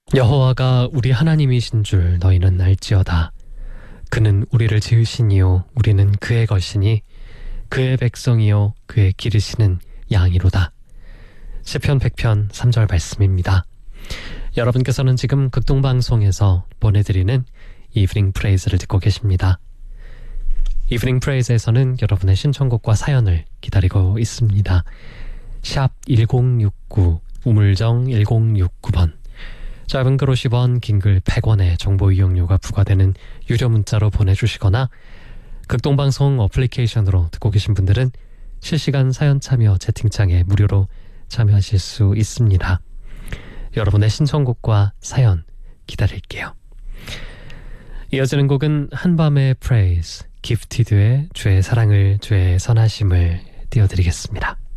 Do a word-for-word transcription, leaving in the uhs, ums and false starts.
여호와가 우리 하나님이신 줄 너희는 알지어다. 그는 우리를 지으시니요 우리는 그의 것이니 그의 백성이요 그의 기르시는 양이로다. 시편 백 편 삼 절 말씀입니다. 여러분께서는 지금 극동방송에서 보내드리는 이브닝 프레이즈를 듣고 계십니다. 이브닝 프레이즈에서는 여러분의 신청곡과 사연을 기다리고 있습니다. 샵 일공육구 우물정 일공육구 번, 짧은 글 오십 원, 긴 글 백 원의 정보 이용료가 부과되는 유료 문자로 보내주시거나 극동방송 어플리케이션으로 듣고 계신 분들은 실시간 사연 참여 채팅창에 무료로 참여하실 수 있습니다. 여러분의 신청곡과 사연 기다릴게요. 이어지는 곡은 한밤의 프레이즈, 기프티드의 주의 사랑을 주의 선하심을 띄워드리겠습니다.